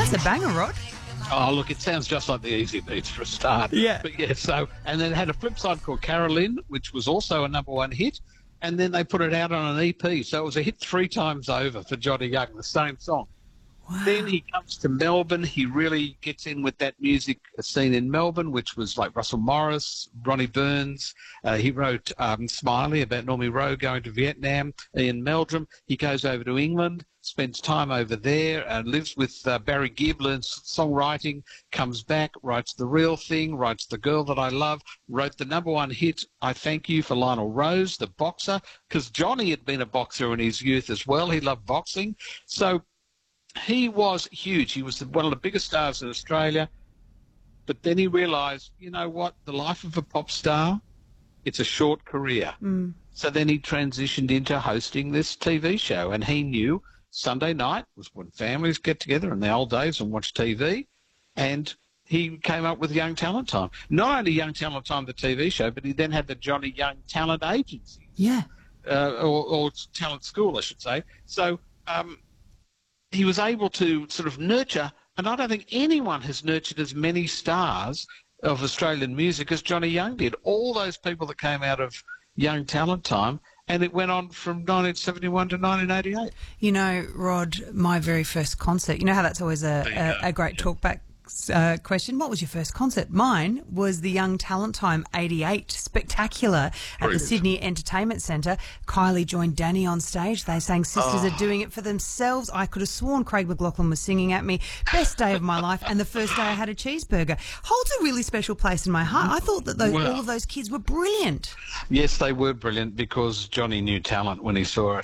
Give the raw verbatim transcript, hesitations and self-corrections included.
That's a banger, Rod. Oh, look, it sounds just like the Easy Beats for a start. Yeah. But yeah, so, and then it had a flip side called Carolyn, which was also a number one hit, and then they put it out on an E P. So it was a hit three times over for Johnny Young, the same song. Wow. Then he comes to Melbourne. He really gets in with that music scene in Melbourne, which was like Russell Morris, Ronnie Burns. Uh, he wrote um, Smiley about Normie Rowe going to Vietnam. Ian Meldrum. He goes over to England, spends time over there, and lives with uh, Barry Gibb, learns songwriting, comes back, writes The Real Thing, writes The Girl That I Love, wrote the number one hit, I Thank You, for Lionel Rose, the boxer, because Johnny had been a boxer in his youth as well. He loved boxing. So he was huge. He was one of the biggest stars in Australia. But then he realised, you know what, the life of a pop star, it's a short career. Mm. So then he transitioned into hosting this T V show, and he knew Sunday night was when families get together in the old days and watch T V, and he came up with Young Talent Time. Not only Young Talent Time, the T V show, but he then had the Johnny Young Talent Agency. Yeah. Uh, or, or Talent School, I should say. So um, he was able to sort of nurture, and I don't think anyone has nurtured as many stars of Australian music as Johnny Young did. All those people that came out of Young Talent Time, and it went on from nineteen seventy-one to nineteen eighty-eight. You know, Rod, my very first concert, you know how that's always a, a, a great talkback uh, question? What was your first concert? Mine was the Young Talent Time eighty-eight Spectacular at Brilliant. the Sydney Entertainment Centre. Kylie joined Danny on stage. They sang Sisters Oh. Are Doing It For Themselves. I could have sworn Craig McLachlan was singing at me. Best day of my life, and the first day I had a cheeseburger. Holds a really special place in my heart. I thought that those, Well. all of those kids were brilliant. Yes, they were brilliant because Johnny knew talent when he saw it.